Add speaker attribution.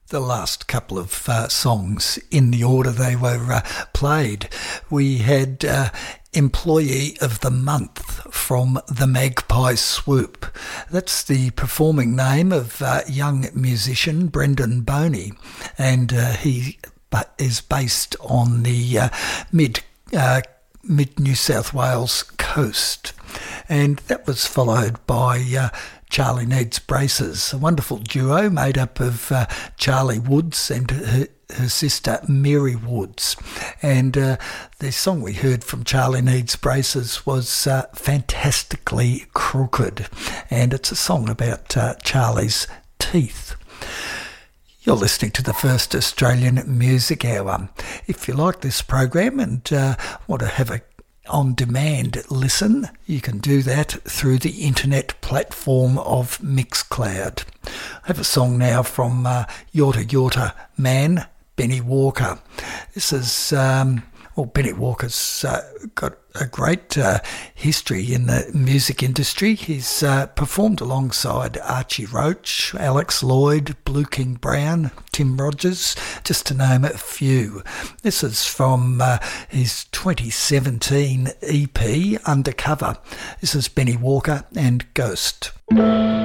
Speaker 1: The last couple of songs in the order they were played. We had Employee of the Month from the Magpie Swoop. That's the performing name of young musician Brendan Boney, and he is based on the mid New South Wales coast. And that was followed by Charlie Needs Braces, a wonderful duo made up of Charlie Woods and her sister Mary Woods. And the song we heard from Charlie Needs Braces was Fantastically Crooked, and it's a song about Charlie's teeth. You're listening to the First Australian Music Hour. If you like this program and want to have a on-demand listen, you can do that through the internet platform of Mixcloud. I have a song now from Yorta Yorta Man, Benny Walker. This is, Benny Walker's got a great history in the music industry. He's performed alongside Archie Roach, Alex Lloyd, Blue King Brown, Tim Rogers, just to name a few. This is from his 2017 EP, Undercover. This is Benny Walker and Ghost.